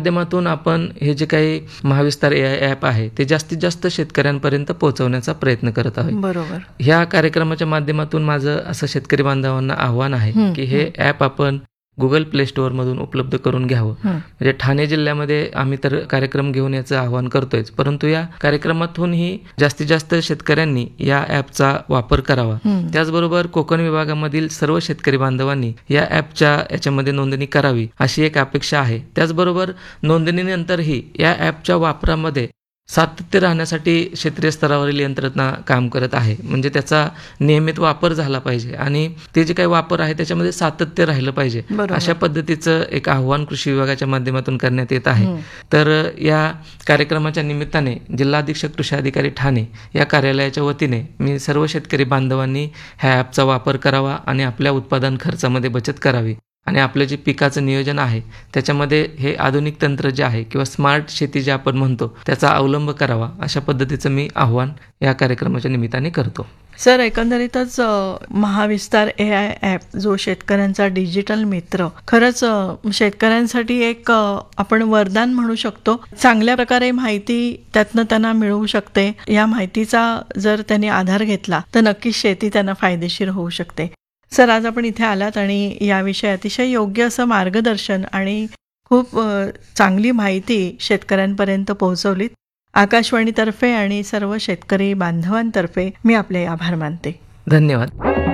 माध्यमातून आपण हे जे काही महाविस्तार AI ॲप आहे ते जास्तीत जास्त शेतकऱ्यांपर्यंत पोहोचवण्याचा प्रयत्न करत आहोत. बरोबर. ह्या कार्यक्रमाच्या माध्यमातून माझं असं शेतकरी बांधवांना आव्हान आहे की हे ॲप आपण गुगल प्ले स्टोअरमधून उपलब्ध करून घ्यावं. म्हणजे ठाणे जिल्ह्यामध्ये आम्ही तर कार्यक्रम घेऊन याचं आवाहन करतोयच, परंतु या कार्यक्रमातूनही जास्तीत जास्त शेतकऱ्यांनी या ॲपचा वापर करावा. त्याचबरोबर कोकण विभागामधील सर्व शेतकरी बांधवांनी या ॲपच्या याच्यामध्ये नोंदणी करावी अशी एक अपेक्षा आहे. त्याचबरोबर नोंदणीनंतरही या ॲपच्या वापरामध्ये सातत्य राहण्यासाठी क्षेत्रीय स्तरावरील यंत्रणा काम करत आहे. म्हणजे त्याचा नियमित वापर झाला पाहिजे आणि ते जे काही वापर आहे त्याच्यामध्ये सातत्य राहिलं पाहिजे. अशा पद्धतीचं एक आव्हान कृषी विभागाच्या माध्यमातून करण्यात येत आहे. तर या कार्यक्रमाच्या निमित्ताने जिल्हा अधीक्षक कृषी अधिकारी ठाणे या कार्यालयाच्या वतीने मी सर्व शेतकरी बांधवांनी ह्या ॲपचा वापर करावा आणि आपल्या उत्पादन खर्चामध्ये बचत करावी आणि आपलं जे पिकाचं नियोजन आहे त्याच्यामध्ये हे आधुनिक तंत्र जे आहे किंवा स्मार्ट शेती जे आपण म्हणतो त्याचा अवलंब करावा, अशा पद्धतीचं मी आव्हान या कार्यक्रमाच्या निमित्ताने करतो. सर, एकंदरीतच महाविस्तार AI ॲप जो शेतकऱ्यांचा डिजिटल मित्र खरंच शेतकऱ्यांसाठी एक आपण वरदान म्हणू शकतो. चांगल्या प्रकारे माहिती त्यातनं त्यांना मिळू शकते. या माहितीचा जर त्यांनी आधार घेतला तर नक्कीच शेती त्यांना फायदेशीर होऊ शकते. सर, आज आपण इथे आलात आणि याविषयी अतिशय योग्य असं मार्गदर्शन आणि खूप चांगली माहिती शेतकऱ्यांपर्यंत पोहोचवलीत. आकाशवाणीतर्फे आणि सर्व शेतकरी बांधवांतर्फे मी आपले आभार मानते. धन्यवाद.